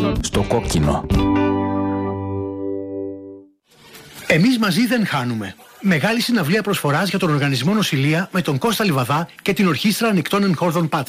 στο κόκκινο. Εμείς μαζί δεν χάνουμε. Μεγάλη συναυλία προσφοράς για τον Οργανισμό Νοσηλεία με τον Κώστα Λιβαδά και την Ορχήστρα Ανοιχτών Εγχόρδων Πάτρας.